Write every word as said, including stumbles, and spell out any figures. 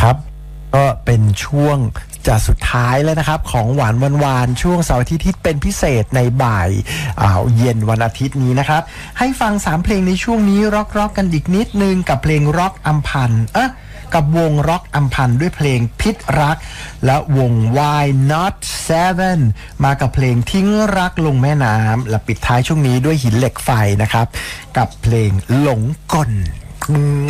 ครับก็เป็นช่วงจะสุดท้ายแล้วนะครับของหวานวันวานช่วงเสาร์อาทิตย์ที่เป็นพิเศษในบ่ายเย็นวันอาทิตย์นี้นะครับให้ฟังสามเพลงในช่วงนี้ร็อกร็อกกันอีกนิดนึงกับเพลงร็อกอัมพันธ์เอ๊ะกับวงร็อกอัมพันธ์ด้วยเพลงพิษรักและวง Why Not Seven มากับเพลงทิ้งรักลงแม่น้ำและปิดท้ายช่วงนี้ด้วยหินเหล็กไฟนะครับกับเพลงหลงกล